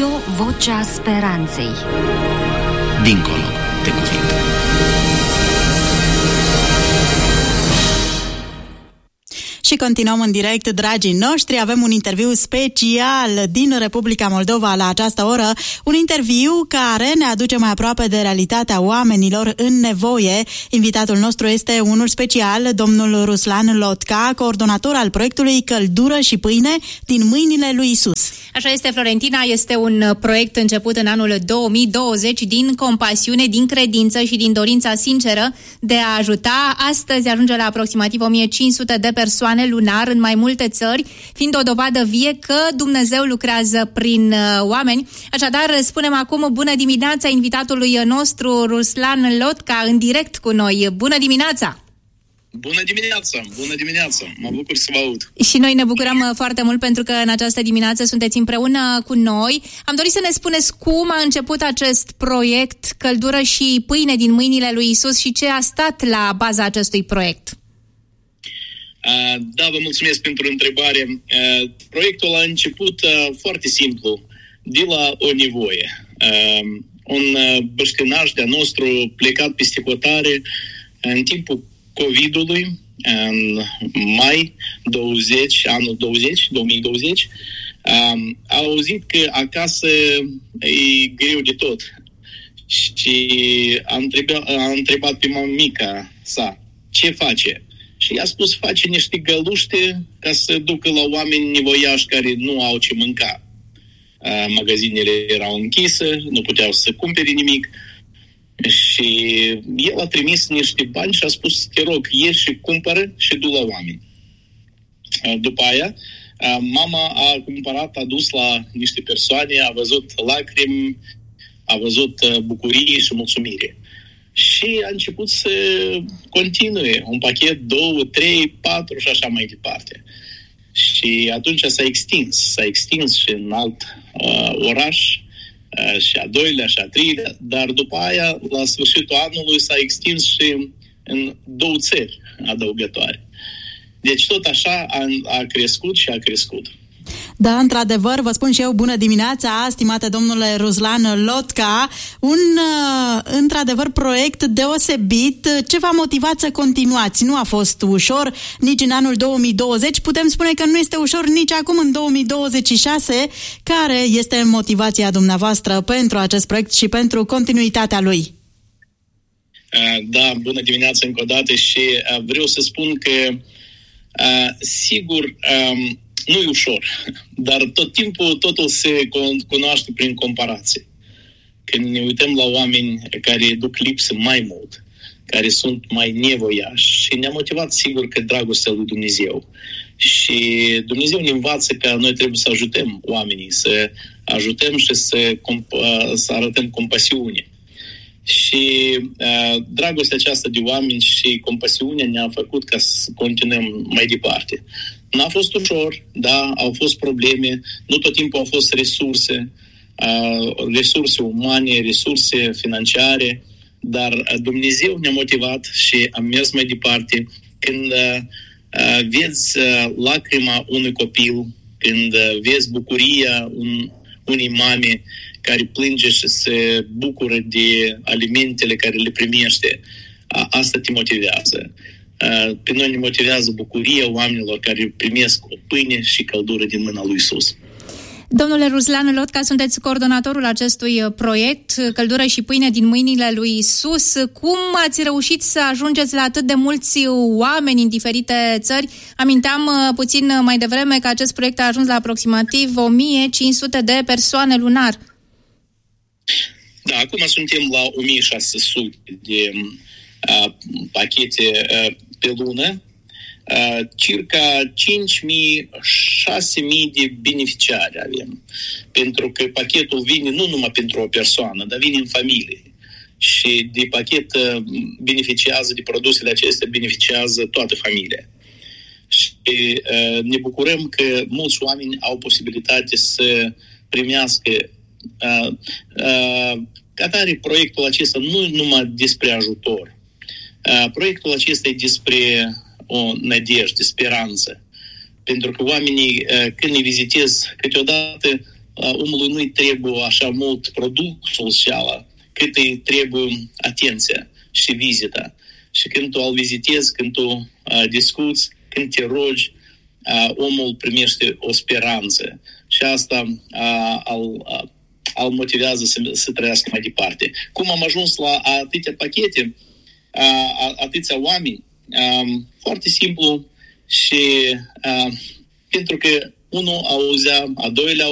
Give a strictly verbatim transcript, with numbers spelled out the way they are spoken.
Radio Vocea Speranței. Dincolo de cuvinte. Și continuăm în direct, dragii noștri. Avem un interviu special din Republica Moldova la această oră. Un interviu care ne aduce mai aproape de realitatea oamenilor în nevoie. Invitatul nostru este unul special, domnul Ruslan Lotca, coordonator al proiectului Căldură și Pâine din mâinile lui Isus. Așa este, Florentina, este un proiect început în anul două mii douăzeci din compasiune, din credință și din dorința sinceră de a ajuta. Astăzi ajunge la aproximativ o mie cinci sute de persoane lunar în mai multe țări, fiind o dovadă vie că Dumnezeu lucrează prin uh, oameni. Așadar, spunem acum bună dimineața invitatului nostru, Ruslan Lotca, în direct cu noi. Bună dimineața! Bună dimineața! Bună dimineața! Mă bucur să vă aud. Și noi ne bucurăm foarte mult pentru că în această dimineață sunteți împreună cu noi. Am dorit să ne spuneți cum a început acest proiect Căldură și Pâine din mâinile lui Isus și ce a stat la baza acestui proiect. Uh, da, vă mulțumesc pentru întrebare. Uh, proiectul a început uh, foarte simplu, de la o nevoie. Uh, un uh, băștinaș de-a nostru plecat peste hotare în timpul COVID-ului, în mai douăzeci, anul douăzeci, două mii douăzeci, uh, a auzit că acasă e greu de tot. Și a întrebat, a întrebat pe mamica sa, ce face? Și i-a spus, face niște găluște ca să ducă la oameni nevoiași care nu au ce mânca. Magazinele erau închise, nu puteau să cumpere nimic. Și el a trimis niște bani și a spus, te rog, ieși și cumpără și du la oameni. După aia, mama a cumpărat, a dus la niște persoane, a văzut lacrimi, a văzut bucurie și mulțumire. Și a început să continue un pachet, două, trei, patru și așa mai departe. Și atunci s-a extins, s-a extins și în alt uh, oraș, uh, și a doilea, și a treilea, dar după aia, la sfârșitul anului, s-a extins și în două țări adăugătoare. Deci tot așa a, a crescut și a crescut. Da, într-adevăr, vă spun și eu bună dimineața, stimate domnule Ruslan Lotca, un, într-adevăr, proiect deosebit. Ce v-a motivat să continuați? Nu a fost ușor nici în anul două mii douăzeci, putem spune că nu este ușor nici acum în două mii douăzeci și șase. Care este motivația dumneavoastră pentru acest proiect și pentru continuitatea lui? Da, bună dimineața încă o dată și vreau să spun că, sigur, nu e ușor, dar tot timpul totul se cunoaște prin comparație. Când ne uităm la oameni care duc lipsă mai mult, care sunt mai nevoiași și ne-a motivat sigur că dragostea lui Dumnezeu. Și Dumnezeu ne învață că noi trebuie să ajutăm oamenii, să ajutăm și să, să arătăm compasiune. Și uh, dragostea aceasta de oameni și compasiunea ne-a făcut ca să continuăm mai departe. N-a fost ușor, da, au fost probleme, nu tot timpul au fost resurse, uh, resurse umane, resurse financiare, dar Dumnezeu ne-a motivat și am mers mai departe. Când uh, vezi uh, lacrima unui copil, când uh, vezi bucuria un, unei mame care plânge și se bucură de alimentele care le primește, uh, asta te motivează. Pe noi ne motivează bucuria oamenilor care primesc o pâine și căldură din mâna lui Isus. Domnule Ruslan Lotca, sunteți coordonatorul acestui proiect, Căldură și Pâine din mâinile lui Isus. Cum ați reușit să ajungeți la atât de mulți oameni în diferite țări? Aminteam puțin mai devreme că acest proiect a ajuns la aproximativ o mie cinci sute de persoane lunar. Da, acum suntem la o mie șase sute de uh, pachete uh, pe lună. Uh, circa cinci mii - șase mii de beneficiari avem. Pentru că pachetul vine nu numai pentru o persoană, dar vine în familie. Și de pachet uh, beneficiază, de produsele acestea beneficiază toată familia. Și uh, ne bucurăm că mulți oameni au posibilitate să primească uh, uh, ca tare proiectul acesta nu numai despre ajutor. Uh, proiectul acesta e despre o nădejde, speranță. Pentru că oamenii, când ne vizitez, câteodată uh, omului nu-i trebuie așa mult produsul social, cât îi trebuie atenția și vizita. Și când tu îl vizitezi, când tu uh, discuți, când te rogi, uh, omul primește o speranță. Și asta uh, îl, uh, îl motivează să, să trăiască mai departe. Cum am ajuns la atâtea pachete, uh, atâția oameni? Uh, foarte simplu și uh, pentru că unul auzea, a doilea